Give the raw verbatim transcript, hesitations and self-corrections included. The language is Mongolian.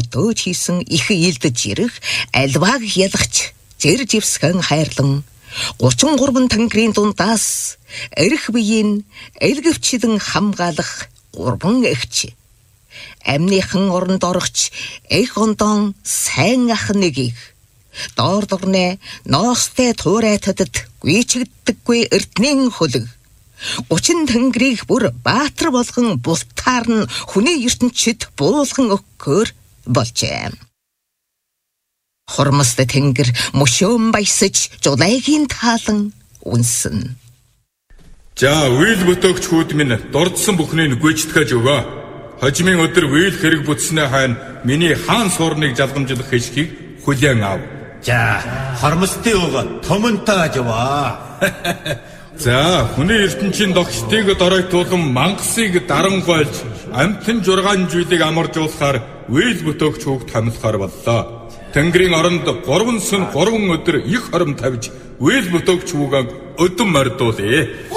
дөөж хийсэн их ийдэж ирэх альвааг ялгч зэр живсгэн хайрлан гучин гурван тэнгэрийн дундаас эрх биеийн элгэвчлэн хамгаалах гурван эгч амныхан оронд орогч эх ондон сайн ах нэгийг доор дорны ноостой туурайтадад гүйчигддэггүй эрднийн хөлөг гучин тэнгэрийг бүр баатар болгон бултаар нь хүний ертөнчид буулган өгөхөөр болжээ. Хормостой тэнгэр мөшөөн баясаж жулайгийн таалан үнсэн. За, үйл бүтөөгчхүүд минь дурдсан бүхнийг гүйцэтгэж өгөө. Хожимын өдөр үйл хэрэг бүтснээ хайн миний хаан суурныг жалгамжлах хэшгийг хүлээн ав. За, хормостой уг томонтойж аваа. За, хүний ертөнцийн догшдыг доройтуулан мангасыг дарангуйлж амтэн жургаан зүйлийг амаржуулахаар үйл бүтөөгч хүүгд хамлахаар боллоо. Тэнгэрийн оронд гурван сүн гурван өдөр их хором тавьж үйл бүтөөгч хүүгээ өдөн мордуулъя.